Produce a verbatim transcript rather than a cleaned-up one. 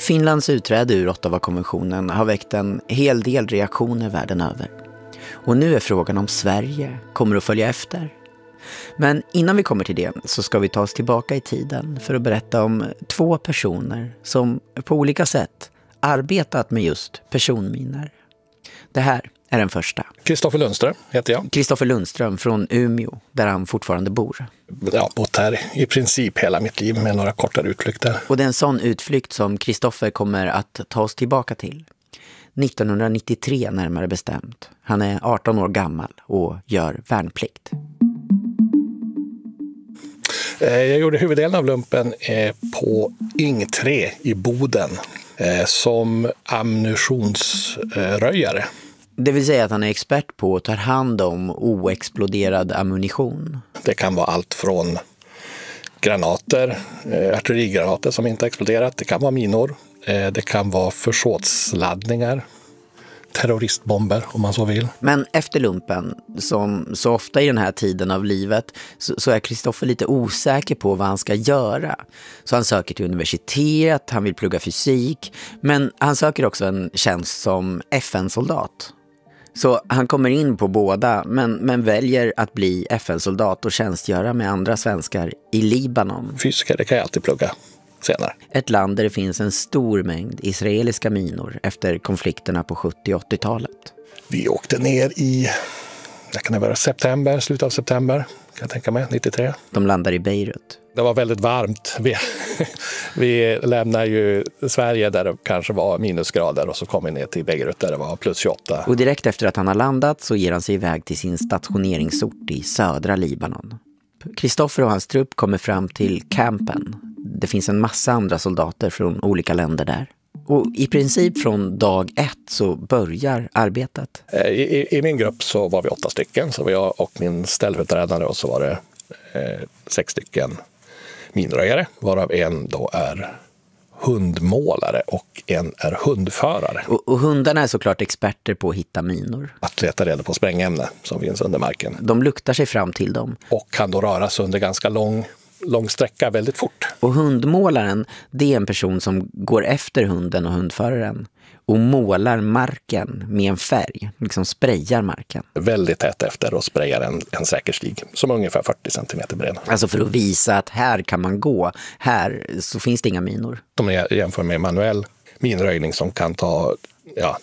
Finlands utträde ur Ottawa-konventionen har väckt en hel del reaktioner världen över. Och nu är frågan om Sverige kommer att följa efter. Men innan vi kommer till det så ska vi ta oss tillbaka i tiden för att berätta om två personer som på olika sätt arbetat med just personminor. Det här är den första. Kristoffer Lundström heter jag. Kristoffer Lundström från Umeå, där han fortfarande bor. Jag har bott här i princip hela mitt liv med några kortare utflykter. Och det är en sån utflykt som Kristoffer kommer att ta oss tillbaka till. nittonhundranittiotre närmare bestämt. Han är arton år gammal och gör värnplikt. Jag gjorde huvuddelen av lumpen på Ing tre i Boden som ammunitionsröjare. Det vill säga att han är expert på att ta hand om oexploderad ammunition. Det kan vara allt från granater, artillerigranater som inte exploderat. Det kan vara minor. Det kan vara försåtsladdningar. Terroristbomber om man så vill. Men efter lumpen, som så ofta i den här tiden av livet, så, så är Kristoffer lite osäker på vad han ska göra. Så han söker till universitet, han vill plugga fysik, men han söker också en tjänst som F N-soldat. Så han kommer in på båda, men, men väljer att bli F N-soldat och tjänstgöra med andra svenskar i Libanon. Fysiker, det kan jag alltid plugga senare. Ett land där det finns en stor mängd israeliska minor efter konflikterna på sjuttio- och åttiotalet. Vi åkte ner i, det kan det vara september, slutet av september, kan jag tänka mig, nittiotre. De landar i Beirut. Det var väldigt varmt. Vi, vi lämnar ju Sverige där det kanske var minusgrader och så kom vi ner till Beirut där det var plus tjugoåtta. Och direkt efter att han har landat så ger han sig iväg till sin stationeringsort i södra Libanon. Kristoffer och hans trupp kommer fram till campen. Det finns en massa andra soldater från olika länder där. Och i princip från dag ett så börjar arbetet. I, i, i min grupp så var vi åtta stycken. Så var jag och min ställföreträdare och så var det eh, sex stycken minröjare. Varav en då är hundmålare och en är hundförare. Och, och hundarna är såklart experter på att hitta minor. Att leta reda på sprängämne som finns under marken. De luktar sig fram till dem. Och kan då röra sig under ganska lång, lång sträcka väldigt fort. Och hundmålaren, det är en person som går efter hunden och hundföraren och målar marken med en färg, liksom sprayar marken. Väldigt tätt efter och sprayar en, en säker stig som är ungefär fyrtio centimeter bred. Alltså för att visa att här kan man gå, här så finns det inga minor. De jämför med manuell minröjning som kan ta ja,